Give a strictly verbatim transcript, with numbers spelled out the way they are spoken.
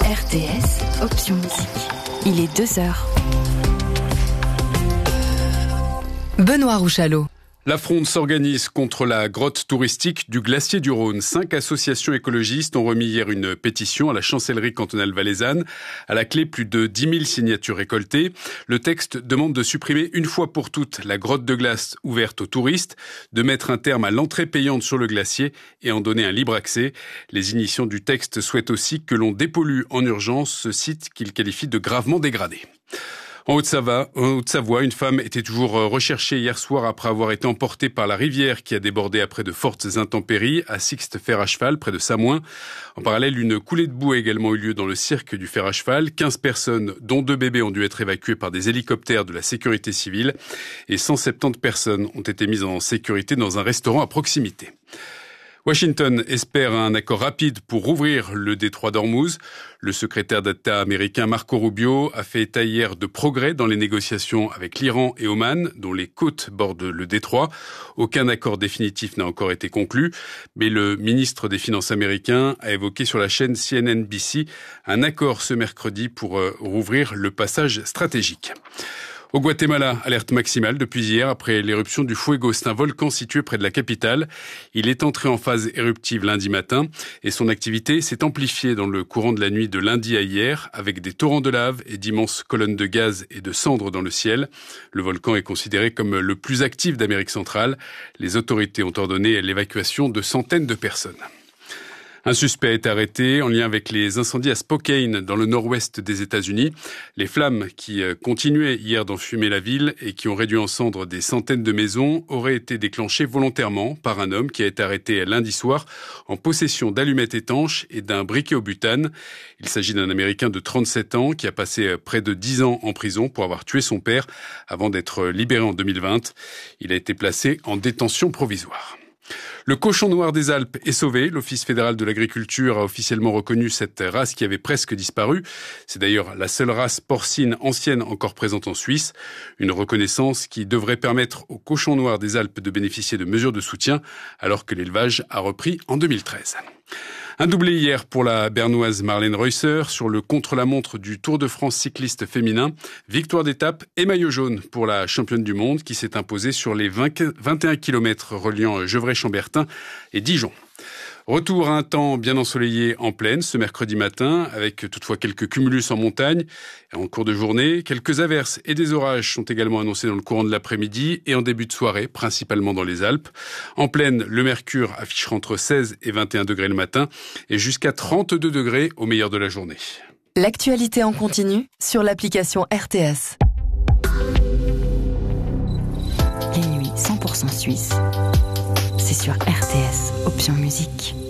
R T S, option musique. Il est deux heures. Benoît Rouchalot. La fronde s'organise contre la grotte touristique du glacier du Rhône. Cinq associations écologistes ont remis hier une pétition à la chancellerie cantonale valaisanne. À la clé, plus de dix mille signatures récoltées. Le texte demande de supprimer une fois pour toutes la grotte de glace ouverte aux touristes, de mettre un terme à l'entrée payante sur le glacier et en donner un libre accès. Les initiants du texte souhaitent aussi que l'on dépollue en urgence ce site qu'ils qualifient de gravement dégradé. En Haute-Savoie, en Haute-Savoie, une femme était toujours recherchée hier soir après avoir été emportée par la rivière qui a débordé après de fortes intempéries à Sixte-Fer à cheval, près de Samoin. En parallèle, une coulée de boue a également eu lieu dans le cirque du fer à cheval. quinze personnes, dont deux bébés, ont dû être évacuées par des hélicoptères de la sécurité civile et cent soixante-dix personnes ont été mises en sécurité dans un restaurant à proximité. Washington espère un accord rapide pour rouvrir le détroit d'Ormuz. Le secrétaire d'État américain Marco Rubio a fait état hier de progrès dans les négociations avec l'Iran et Oman, dont les côtes bordent le détroit. Aucun accord définitif n'a encore été conclu, mais le ministre des Finances américain a évoqué sur la chaîne C N N B C un accord ce mercredi pour rouvrir le passage stratégique. Au Guatemala, alerte maximale depuis hier après l'éruption du Fuego. C'est un volcan situé près de la capitale. Il est entré en phase éruptive lundi matin et son activité s'est amplifiée dans le courant de la nuit de lundi à hier avec des torrents de lave et d'immenses colonnes de gaz et de cendres dans le ciel. Le volcan est considéré comme le plus actif d'Amérique centrale. Les autorités ont ordonné l'évacuation de centaines de personnes. Un suspect a été arrêté en lien avec les incendies à Spokane, dans le nord-ouest des États-Unis. Les flammes qui continuaient hier d'enfumer la ville et qui ont réduit en cendres des centaines de maisons auraient été déclenchées volontairement par un homme qui a été arrêté lundi soir en possession d'allumettes étanches et d'un briquet au butane. Il s'agit d'un Américain de trente-sept ans qui a passé près de dix ans en prison pour avoir tué son père avant d'être libéré en deux mille vingt. Il a été placé en détention provisoire. Le cochon noir des Alpes est sauvé. L'Office fédéral de l'agriculture a officiellement reconnu cette race qui avait presque disparu. C'est d'ailleurs la seule race porcine ancienne encore présente en Suisse. Une reconnaissance qui devrait permettre au cochon noir des Alpes de bénéficier de mesures de soutien alors que l'élevage a repris en deux mille treize. Un doublé hier pour la bernoise Marlène Reusser sur le contre-la-montre du Tour de France cycliste féminin. Victoire d'étape et maillot jaune pour la championne du monde qui s'est imposée sur les vingt, vingt et un kilomètres reliant Gevrey-Chambertin et Dijon. Retour à un temps bien ensoleillé en plaine ce mercredi matin, avec toutefois quelques cumulus en montagne. En cours de journée, quelques averses et des orages sont également annoncés dans le courant de l'après-midi et en début de soirée, principalement dans les Alpes. En plaine, le mercure affichera entre seize et vingt et un degrés le matin et jusqu'à trente-deux degrés au meilleur de la journée. L'actualité en continu sur l'application R T S. Les nuits cent pour cent suisses, c'est sur R T S, option musique.